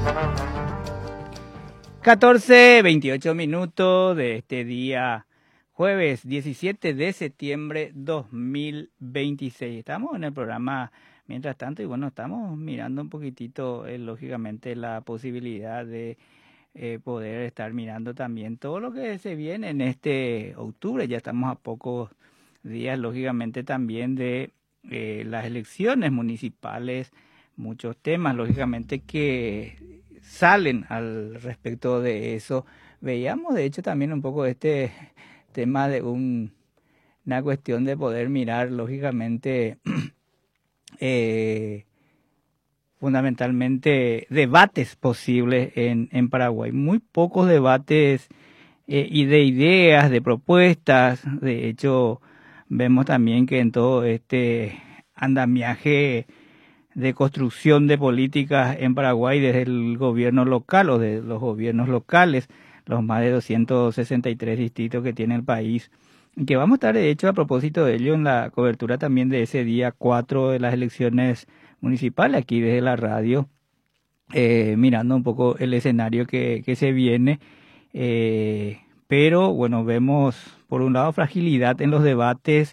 14:28 de este día, jueves 17 de septiembre 2026. Estamos en el programa mientras tanto y bueno, estamos mirando un poquitito, lógicamente, la posibilidad de poder estar mirando también todo lo que se viene en este octubre. Ya estamos a pocos días, lógicamente, también de las elecciones municipales, muchos temas, lógicamente, que salen al respecto de eso. Veíamos, de hecho, también un poco este tema de una cuestión de poder mirar, lógicamente, fundamentalmente debates posibles en Paraguay. Muy pocos debates y de ideas, de propuestas. De hecho, vemos también que en todo este andamiaje de construcción de políticas en Paraguay desde el gobierno local o de los gobiernos locales, los más de 263 distritos que tiene el país, que vamos a estar, de hecho, a propósito de ello, en la cobertura también de ese día 4 de las elecciones municipales, aquí desde la radio, mirando un poco el escenario que se viene. Pero bueno, vemos por un lado fragilidad en los debates,